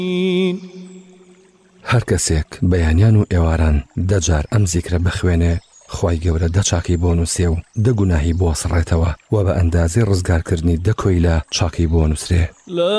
هەر کەسێک بەیانیان و ئێواران دەجار ئەم زیکرە بخوێنێ خوای گەورە دەچاکی بۆ نووسێ و دەگوناهی بۆ سڕێتەوە و بە ئەندازەی ڕزگارکردنی دەکۆی لە چاکی بۆ نووسرێ.